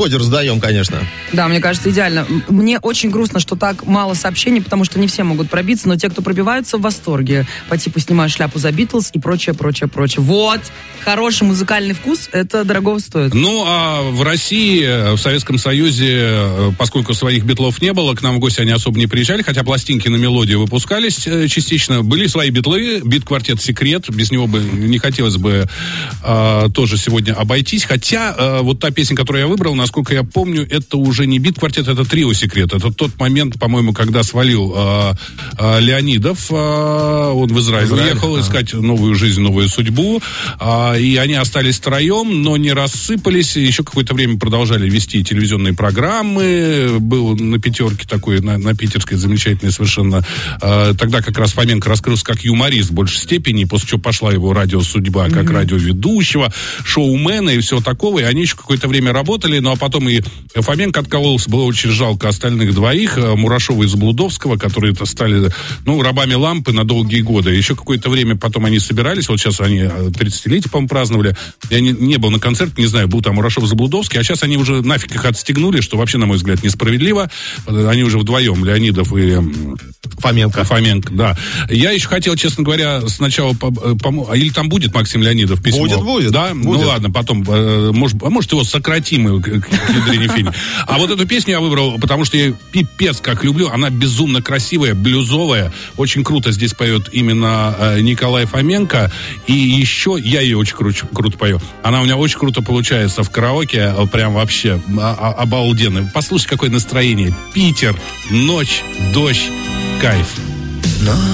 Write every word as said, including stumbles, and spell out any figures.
работе раздаем, конечно. Да, мне кажется, идеально. Мне очень грустно, что так мало сообщений, потому что не все могут пробиться, но те, кто пробиваются, в восторге. По типу «Снимаю шляпу за Битлз» и прочее, прочее, прочее. Вот! Хороший музыкальный вкус, это дорого стоит. Ну, а в России, в Советском Союзе, поскольку своих Битлов не было, к нам в гости они особо не приезжали, хотя пластинки на мелодию выпускались частично. Были свои битлы, бит-квартет «Секрет», без него бы не хотелось бы а, тоже сегодня обойтись. Хотя а, вот та песня, которую я выбрал, насколько я помню, это уже не бит-квартет, это трио «Секрет». Это тот момент, по-моему, когда свалил а, а, Леонидов, а, он в Израиль, Израиль уехал ага. искать новую жизнь, новую судьбу, а, и они остались втроем, но не рассыпались, еще какое-то время продолжали вести телевизионные программы, был на пятерке такой, на, на питерской замечательной совершенно, а, тогда как раз Фоменко раскрылся как юморист в большей степени, после чего пошла его радиосудьба как mm-hmm. радиоведущего, шоумена и всего такого, и они еще какое-то время работали, ну а потом и Фоменко откололся, было очень жалко остальных двоих, Мурашова и Заблудовского, которые стали, ну, рабами лампы на долгие годы. Еще какое-то время потом они собирались, вот сейчас они тридцатилетие, по-моему, праздновали, я не, не был на концерте, не знаю, был там Мурашов, Заблудовский, а сейчас они уже нафиг их отстегнули, что вообще, на мой взгляд, несправедливо. Они уже вдвоем, Леонидов и Фоменко. Фоменко, да. Я еще хотел, честно говоря, сначала... Пом... Или там будет Максим Леонидов письмо? Будет, будет. Да? Будет. Ну ладно, потом, может, может его сократим к ядрине фини. А вот эту песню я выбрал, потому что я пипец как люблю. Она безумно красивая, блюзовая. Очень круто здесь поет именно Николай Фоменко. И еще я ее очень кру- круто пою. Она у меня очень круто получается в караоке. Прям вообще обалденно. Послушай, какое настроение. Питер, ночь, дождь, кайф.